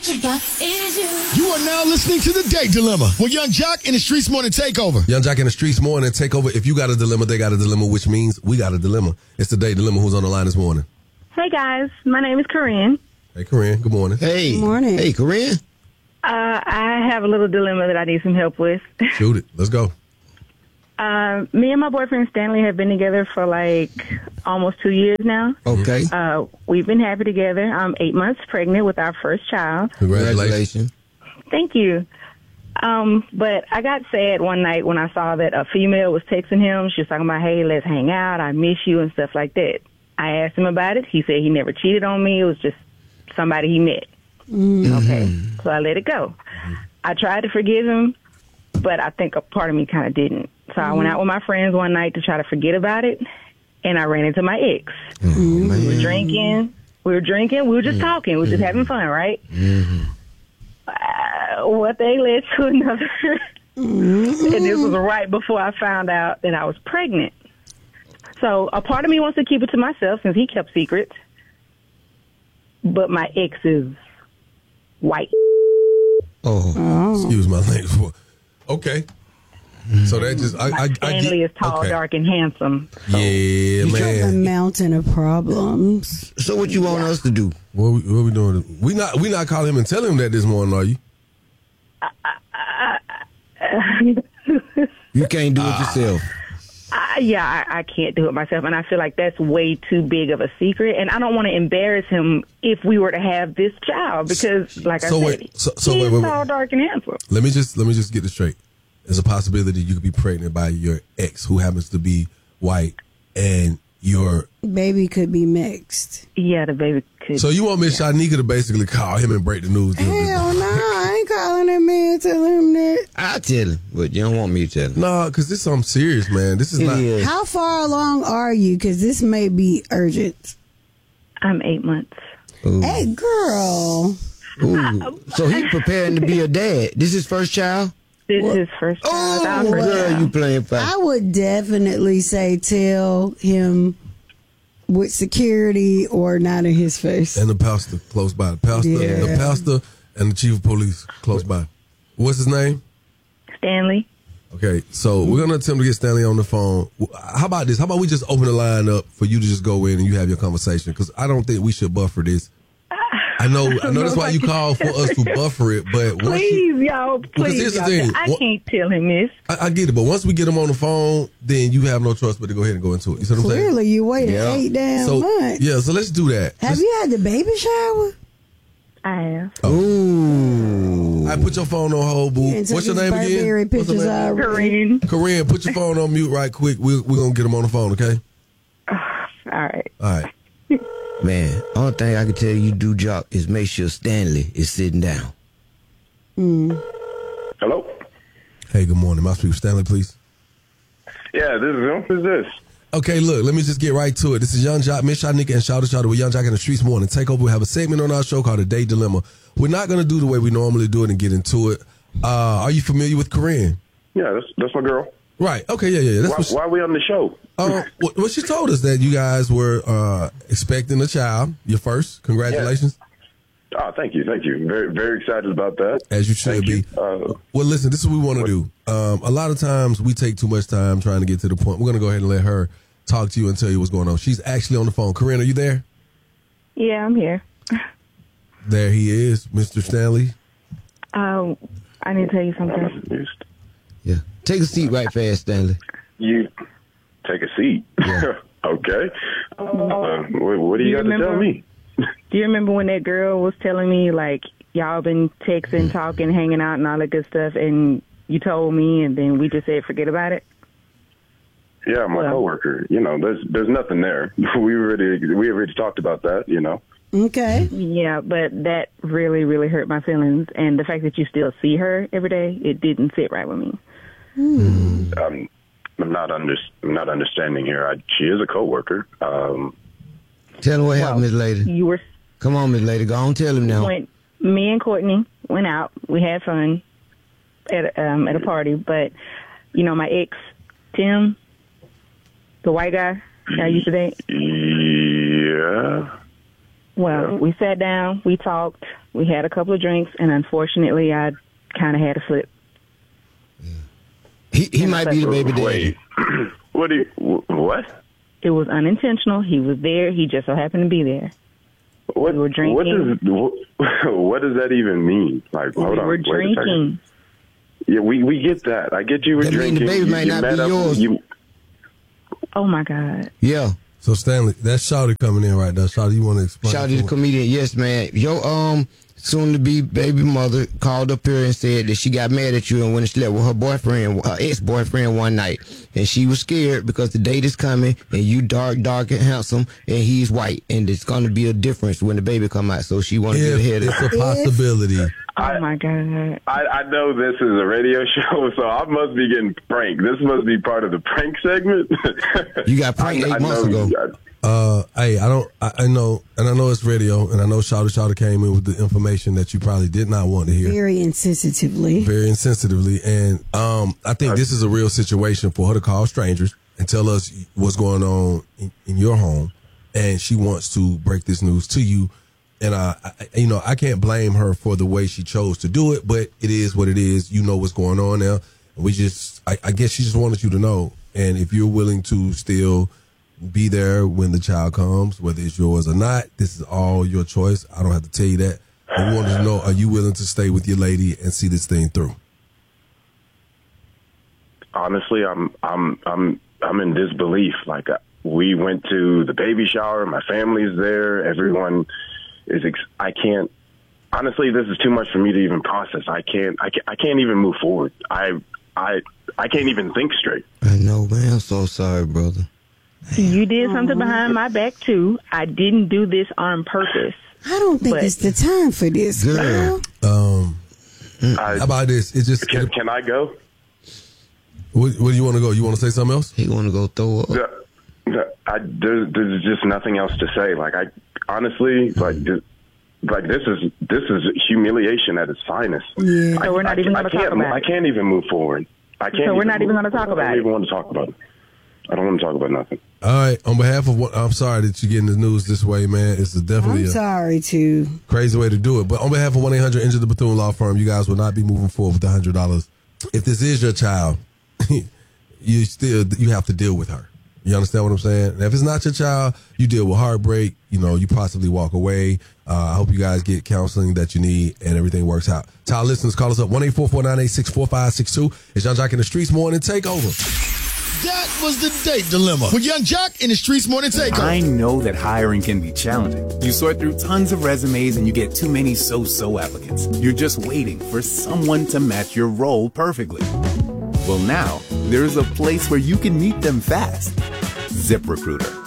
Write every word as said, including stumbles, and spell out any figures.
picture, but it is you. You are now listening to The Date Dilemma with Young Jock and the Streets Morning Takeover. Young Jock and the Streets Morning Takeover. If you got a dilemma, they got a dilemma, which means we got a dilemma. It's The Date Dilemma. Who's on the line this morning? Hey, guys. My name is Corinne. Hey, Corinne. Good morning. Hey. Good morning. Hey, Corinne. Uh, I have a little dilemma that I need some help with. Shoot it. Let's go. Uh, me and my boyfriend Stanley have been together for like almost two years now. Okay. Uh, we've been happy together. I'm eight months pregnant with our first child. Congratulations. Thank you. Um, but I got sad one night when I saw that a female was texting him. She was talking about, hey, let's hang out. I miss you and stuff like that. I asked him about it. He said he never cheated on me. It was just somebody he met. Mm-hmm. Okay. So I let it go. I tried to forgive him, but I think a part of me kind of didn't. So I went out with my friends one night to try to forget about it, and I ran into my ex. Mm-hmm. We were drinking. We were drinking. We were just talking. We were just having fun, right? Mm-hmm. Uh, one thing led to another. Mm-hmm. And this was right before I found out that I was pregnant. So a part of me wants to keep it to myself since he kept secrets. But my ex is white. Oh. oh. Excuse my language. Okay. So that just I, I, I Stanley get, is tall, okay. dark, and handsome. So. Yeah, you man. A mountain of problems. So what you want yeah. us to do? What we, what we doing? We not we not call him and tell him that this morning, are you? Uh, uh, you can't do it uh, yourself. Uh, yeah, I, I can't do it myself, and I feel like that's way too big of a secret, and I don't want to embarrass him if we were to have this child because, like so I wait, said, so, so he's wait, wait, tall, wait. dark, and handsome. Let me just let me just get this straight. There's a possibility you could be pregnant by your ex who happens to be white, and your baby could be mixed. Yeah, the baby could. So you want Miss yeah. Shanika to basically call him and break the news? Hell no, nah, I ain't calling that man telling him that. I tell him, but you don't want me to tell him. No, nah, because this is something serious, man. This is it not. Is. How far along are you? Because this may be urgent. I'm eight months. Ooh. Hey, girl. Ooh. So he's preparing to be a dad. This is first child? This is first child. Oh, first girl, child. you playing fast. I would definitely say tell him with security or not in his face. And the pastor close by. The pastor, yeah. the pastor and the chief of police close by. What's his name? Stanley. Okay, so we're going to attempt to get Stanley on the phone. How about this? How about we just open the line up for you to just go in and you have your conversation? Because I don't think we should buffer this. I know, I know that's why you call for us to buffer it, but please, you, y'all, please, here's the y'all, thing. I can't tell him this. I, I get it, but once we get him on the phone, then you have no choice but to go ahead and go into it. You see what I'm saying? Clearly, you waited yeah. eight damn so, months. Yeah, so let's do that. Have let's, you had the baby shower? I have. Oh. Ooh. I put your phone on hold, boo. What's your name again? What's your name? Corinne. Corinne, put your phone on mute right quick. We're, we're going to get him on the phone, okay? Uh, all right. All right. Man, only thing I can tell you do, Jock, is make sure Stanley is sitting down. Mm. Hello? Hey, good morning. My speak with Stanley, please. Yeah, this is him. Who's this? Okay, look, let me just get right to it. This is Young Jock, Miss Shanika, and Shout Shout with Young Jock in the Streets Morning Takeover. We have a segment on our show called The Date Dilemma. We're not going to do the way we normally do it and get into it. Uh, are you familiar with Corinne? Yeah, that's, that's my girl. Right. Okay, yeah, yeah. That's why, what she, why are we on the show? Uh, well, well, she told us that you guys were uh, expecting a child, your first. Congratulations. Yeah. Oh, thank you, thank you. Very, very excited about that. As you should thank be. You. Uh, well, listen, this is what we want to do. Um, a lot of times we take too much time trying to get to the point. We're going to go ahead and let her talk to you and tell you what's going on. She's actually on the phone. Corinne, are you there? Yeah, I'm here. There he is, Mister Stanley. Um, I need to tell you something. Yeah. Take a seat right fast, Stanley. You take a seat. Yeah. Okay. Uh, what, what do you, you got remember, to tell me? Do you remember when that girl was telling me, like, y'all been texting, talking, hanging out, and all that good stuff, and you told me, and then we just said forget about it? Yeah, my well, coworker. You know, there's there's nothing there. We already we already talked about that. You know. Okay. Yeah, but that really, really hurt my feelings, and the fact that you still see her every day, it didn't sit right with me. Hmm. Um, I'm not under, I'm not understanding here. I, she is a coworker. Um, tell her what well, happened, Miss Lady. You were. Come on, Miss Lady. Go on, tell him now. When me and Courtney went out, we had fun at um, at a party, but you know my ex Tim, the white guy I used to date. Yeah. Well, we sat down, we talked, we had a couple of drinks, and unfortunately, I kind of had to slip. He he might be the baby daddy. Wait, what do you, what? It was unintentional. He was there. He just so happened to be there. What, we were drinking. What does, what does that even mean? Like, hold we on. were wait drinking. Yeah, we, we get that. I get you were That mean drinking. the baby you, might you not met be up, yours. You, Oh, my God. Yeah. So, Stanley, that's Shawty coming in right now. Shawty, you want to explain? Shawty the comedian. Yes, man. Your um soon-to-be baby mother called up here and said that she got mad at you and went and slept with her boyfriend, her ex-boyfriend one night. And she was scared because the date is coming and you dark, dark and handsome and he's white. And it's going to be a difference when the baby come out. So she wanted to get ahead of it. It's a possibility. Oh, my God. I, I know this is a radio show, so I must be getting pranked. This must be part of the prank segment. You got pranked eight I, I months know ago. you got- Uh, hey, I don't, I, I know, and I know it's radio, and I know Shawty Shawty came in with the information that you probably did not want to hear. Very insensitively. Very insensitively. And um, I think this is a real situation for her to call strangers and tell us what's going on in, in your home. And she wants to break this news to you. And, uh, I, you know, I can't blame her for the way she chose to do it, but it is what it is. You know what's going on now. We just, I, I guess she just wanted you to know. And if you're willing to still be there when the child comes, whether it's yours or not, this is all your choice. I don't have to tell you that. But we wanted to know, are you willing to stay with your lady and see this thing through? Honestly, I'm I'm I'm I'm in disbelief. Like, uh, we went to the baby shower, my family's there, everyone is. Ex- I can't. Honestly, this is too much for me to even process. I can't. I can't. I can't even move forward. I I I can't even think straight. I know, man. I'm so sorry, brother. You did something behind my back, too. I didn't do this on purpose. I don't think But- it's the time for this, girl. Um, I, how about this? It just, can, it, can I go? where, where do you want to go? You want to say something else? He want to go throw up. The, the, I, there, there's just nothing else to say. Like, I honestly, like, this, like this is this is humiliation at its finest. Yeah. I, So we're not I, even I gonna talk can't, about I it. can't even move forward. I can't. So we're not even move- gonna talk I about don't it. even want to talk about it. I don't want to talk about nothing. All right. On behalf of what, I'm sorry that you're getting the news this way, man. It's a definitely I'm a sorry, too. crazy way to do it. But on behalf of one eight hundred Injure the Bethune Law Firm, you guys will not be moving forward with the one hundred dollars. If this is your child, you still, you have to deal with her. You understand what I'm saying? And if it's not your child, you deal with heartbreak. You know, you possibly walk away. Uh, I hope you guys get counseling that you need and everything works out. To our listeners, call us up one eight four four nine eight six four five six two. It's Young Jock in the Streets Morning Takeover. That was the date dilemma with Young Jock in the Streets Morning Takeover. I know that hiring can be challenging. You sort through tons of resumes and you get too many so-so applicants. You're just waiting for someone to match your role perfectly. Well, now there's a place where you can meet them fast. ZipRecruiter.